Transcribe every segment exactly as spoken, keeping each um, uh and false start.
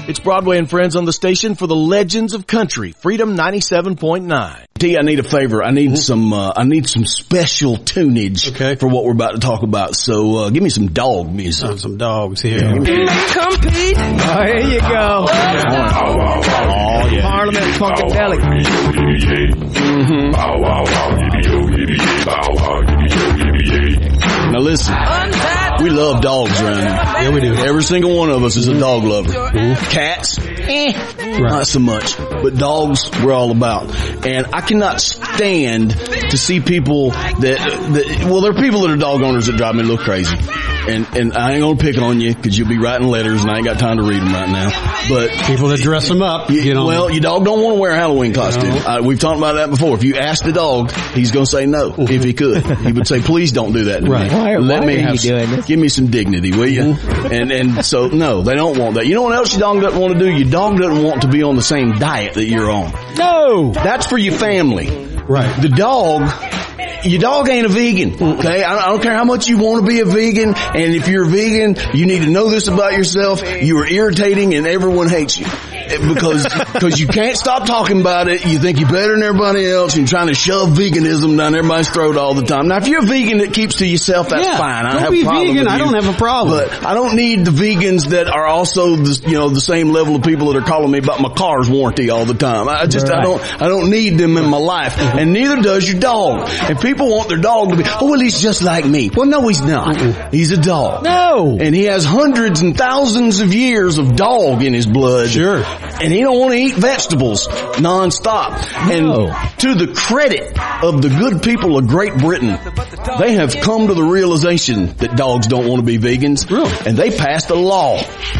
It's Broadway and Friends on the station for the Legends of Country, Freedom ninety-seven point nine. T, I need a favor. I need mm-hmm. some, uh, I need some special tunage okay. for what we're about to talk about. So, uh, give me some dog music. Oh, some dogs here. Yeah. Compete. Oh, here you go. Oh, yeah. Parliament Funkadelic. Mm-hmm. Now listen, we love dogs around here. Yeah, we do. Every single one of us is a dog lover. Mm-hmm. Cats, eh, right. not so much. But dogs, we're all about. And I cannot stand to see people that, that well, there are people that are dog owners that drive me a little crazy. And, and I ain't gonna pick on you because you'll be writing letters and I ain't got time to read them right now. But people that dress them up, you, you know. Well, your dog don't want to wear a Halloween costume. No. Uh, we've talked about that before. If you ask the dog, he's gonna say no. If he could, he would say, "Please don't do that to right. me. Why, Let why me are have you doing some, this? Give me some dignity, will you?" and and so no, they don't want that. You know what else your dog doesn't want to do? Your dog doesn't want to be on the same diet that you're on. No, that's for your family. Right. The dog. Your dog ain't a vegan, okay? I don't care how much you want to be a vegan, and if you're a vegan, you need to know this about yourself. You are irritating and everyone hates you. Because, because you can't stop talking about it. You think you're better than everybody else. You're trying to shove veganism down everybody's throat all the time. Now, if you're a vegan that keeps to yourself, that's yeah, fine. I don't don't have be a problem vegan. with I you. don't have a problem. But I don't need the vegans that are also the, you know, the same level of people that are calling me about my car's warranty all the time. I just, right. I don't, I don't need them in my life. Mm-hmm. And neither does your dog. And people want their dog to be, oh, well, he's just like me. Well, no, he's not. Mm-mm. He's a dog. No. And he has hundreds and thousands of years of dog in his blood. Sure. And he don't want to eat vegetables nonstop. No. And to the credit of the good people of Great Britain, they have come to the realization that dogs don't want to be vegans. Really? And they passed a law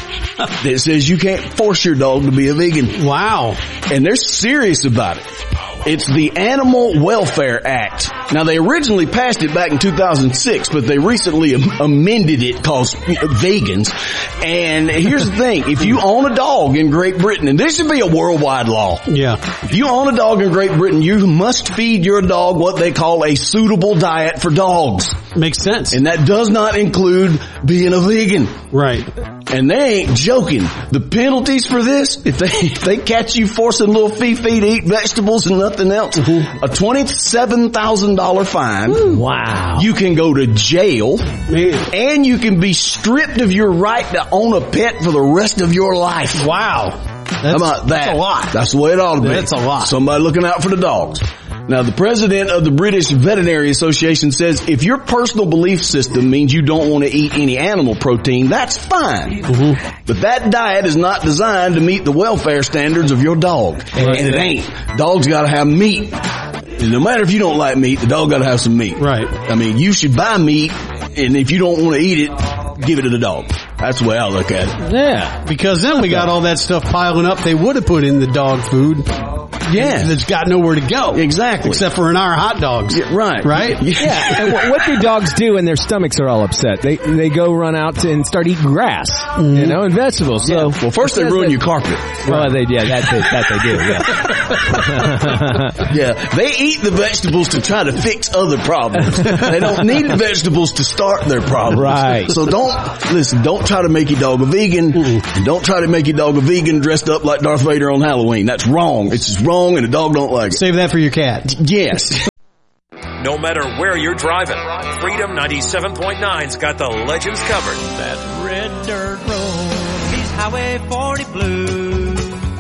that says you can't force your dog to be a vegan. Wow. And they're serious about it. It's the Animal Welfare Act. Now, they originally passed it back in two thousand six, but they recently am- amended it called vegans. And here's the thing. If you own a dog in Great Britain, and this should be a worldwide law. Yeah. If you own a dog in Great Britain, you must feed your dog what they call a suitable diet for dogs. Makes sense. And that does not include being a vegan. Right. And they ain't joking. The penalties for this, if they if they catch you forcing little Fifi to eat vegetables and nothing else, mm-hmm. a twenty-seven thousand dollars fine. Ooh. Wow. You can go to jail. Man. And you can be stripped of your right to own a pet for the rest of your life. Wow. That's, How about that? That's a lot. That's the way it ought to be. That's a lot. Somebody looking out for the dogs. Now, the president of the British Veterinary Association says if your personal belief system means you don't want to eat any animal protein, that's fine. Mm-hmm. But that diet is not designed to meet the welfare standards of your dog. And it ain't. Dogs gotta have meat. And no matter if you don't like meat, the dog gotta have some meat. Right. I mean, you should buy meat, and if you don't want to eat it, give it to the dog. That's the way I look at it. Yeah. Because then we got all that stuff piling up they would have put in the dog food. Yeah. That's got nowhere to go. Exactly. Except for in our hot dogs. Yeah, right. Right? Yeah. And what, what do dogs do when their stomachs are all upset? They they go run out to, and start eating grass, mm-hmm. you know, and vegetables. So yeah. Well, first they ruin that, your carpet. Well, they yeah, that they, that they do. Yeah. Yeah. They eat the vegetables to try to fix other problems. They don't need the vegetables to start their problems. Right. So don't listen. Don't try to make your dog a vegan. Mm-hmm. And don't try to make your dog a vegan dressed up like Darth Vader on Halloween. That's wrong. It's just wrong. And the dog don't like it. Save that for your cat. Yes. No matter where you're driving, Freedom ninety-seven point nine's got the legends covered. That red dirt road, he's Highway forty blue,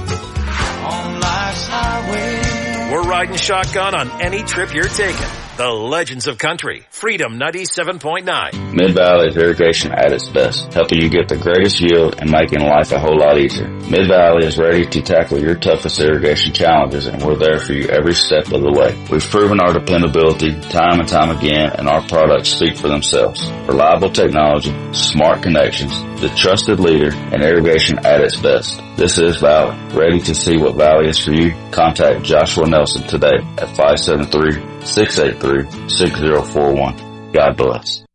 on life's highway. We're riding shotgun on any trip you're taking. The Legends of Country, Freedom ninety-seven point nine. Mid-Valley's irrigation at its best, helping you get the greatest yield and making life a whole lot easier. Mid-Valley is ready to tackle your toughest irrigation challenges, and we're there for you every step of the way. We've proven our dependability time and time again, and our products speak for themselves. Reliable technology, smart connections, the trusted leader in irrigation at its best. This is Valley. Ready to see what Valley is for you? Contact Joshua Nelson today at five seven three, six eight three, six zero four one. God bless.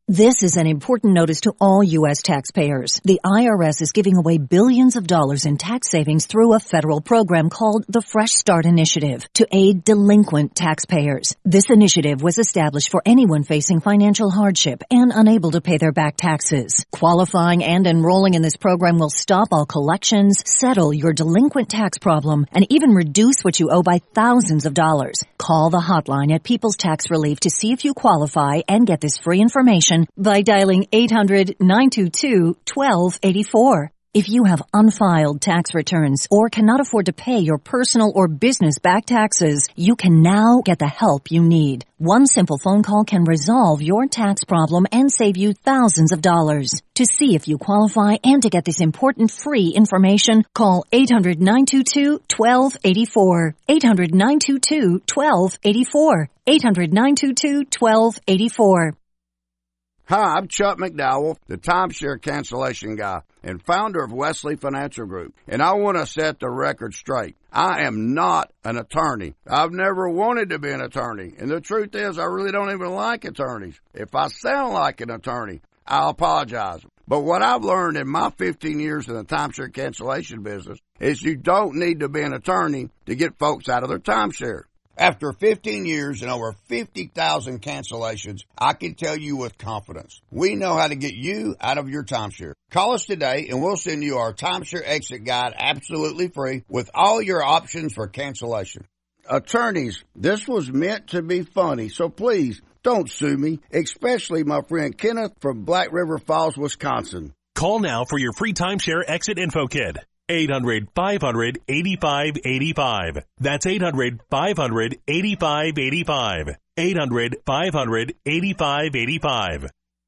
This is an important notice to all U S taxpayers. The I R S is giving away billions of dollars in tax savings through a federal program called the Fresh Start Initiative to aid delinquent taxpayers. This initiative was established for anyone facing financial hardship and unable to pay their back taxes. Qualifying and enrolling in this program will stop all collections, settle your delinquent tax problem, and even reduce what you owe by thousands of dollars. Call the hotline at People's Tax Relief to see if you qualify and get this free information by dialing eight hundred, nine two two, one two eight four. If you have unfiled tax returns or cannot afford to pay your personal or business back taxes, you can now get the help you need. One simple phone call can resolve your tax problem and save you thousands of dollars. To see if you qualify and to get this important free information, call eight hundred, nine two two, one two eight four. eight hundred, nine two two, one two eight four. eight hundred, nine two two, one two eight four. Hi, I'm Chuck McDowell, the timeshare cancellation guy and founder of Wesley Financial Group, and I want to set the record straight. I am not an attorney. I've never wanted to be an attorney, and the truth is I really don't even like attorneys. If I sound like an attorney, I apologize. But what I've learned in my fifteen years in the timeshare cancellation business is you don't need to be an attorney to get folks out of their timeshare. After fifteen years and over fifty thousand cancellations, I can tell you with confidence, we know how to get you out of your timeshare. Call us today and we'll send you our timeshare exit guide absolutely free with all your options for cancellation. Attorneys, this was meant to be funny, so please don't sue me, especially my friend Kenneth from Black River Falls, Wisconsin. Call now for your free timeshare exit info kit. eight hundred, five hundred, eighty-five eighty-five. That's eight hundred, five hundred, eighty-five eighty-five. eight hundred, five hundred, eighty-five eighty-five.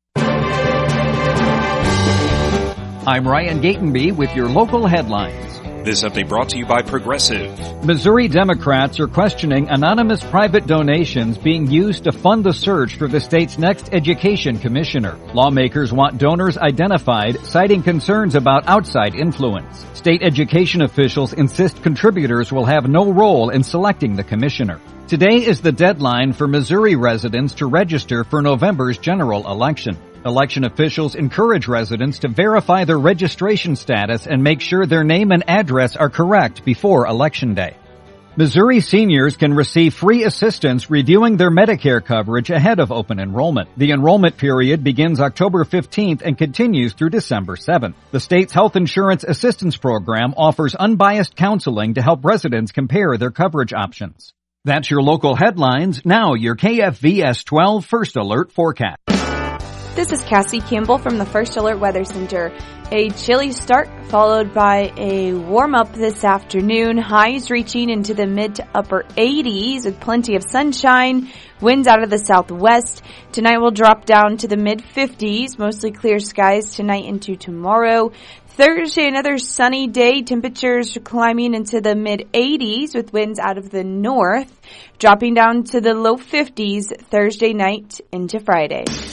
I'm Ryan Gatenby with your local headlines. This update brought to you by Progressive. Missouri Democrats are questioning anonymous private donations being used to fund the search for the state's next education commissioner. Lawmakers want donors identified, citing concerns about outside influence. State education officials insist contributors will have no role in selecting the commissioner. Today is the deadline for Missouri residents to register for November's general election. Election officials encourage residents to verify their registration status and make sure their name and address are correct before Election Day. Missouri seniors can receive free assistance reviewing their Medicare coverage ahead of open enrollment. The enrollment period begins October fifteenth and continues through December seventh. The state's Health Insurance Assistance Program offers unbiased counseling to help residents compare their coverage options. That's your local headlines. Now your K F V S twelve First Alert forecast. This is Cassie Campbell from the First Alert Weather Center. A chilly start followed by a warm-up this afternoon. Highs reaching into the mid to upper eighties with plenty of sunshine. Winds out of the southwest. Tonight will drop down to the mid fifties. Mostly clear skies tonight into tomorrow. Thursday, another sunny day. Temperatures climbing into the mid eighties with winds out of the north. Dropping down to the low fifties Thursday night into Friday.